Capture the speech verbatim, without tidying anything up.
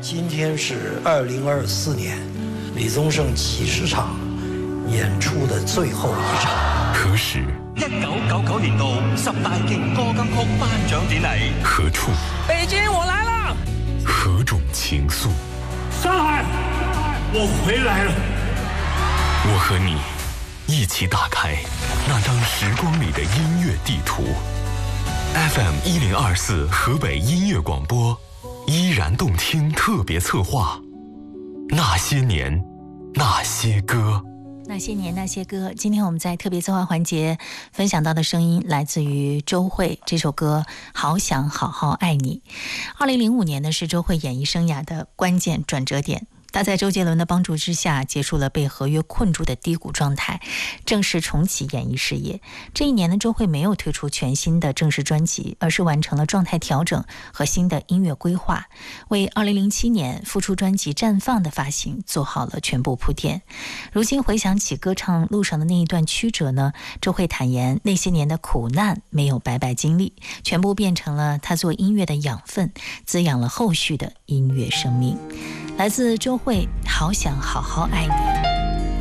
今天是二零二四年李宗盛几十场演出的最后一场。 何时？ 一九九九年度十大勁歌金曲頒獎典禮。 何處？ 北京，我來了。 何種情愫？ 上海，我回來了。 我和你一起打開那張時光裡的音樂地圖。F M 一零二四河北音樂廣播，依然動聽特別策劃。那些年，那些歌。 那些年那些歌，今天我们在特别策划环节分享到的声音来自于周蕙，这首歌好想好好爱你。二零零五年呢是周蕙演艺生涯的关键转折点，他在周杰伦的帮助之下结束了被合约困住的低谷状态，正式重启演艺事业。这一年呢，周蕙没有推出全新的正式专辑，而是完成了状态调整和新的音乐规划，为二零零七年复出专辑《绽放》的发行做好了全部铺垫。如今回想起歌唱路上的那一段曲折呢，周蕙坦言那些年的苦难没有白白经历，全部变成了他做音乐的养分，滋养了后续的音乐生命。来自周蕙，好想好好爱你。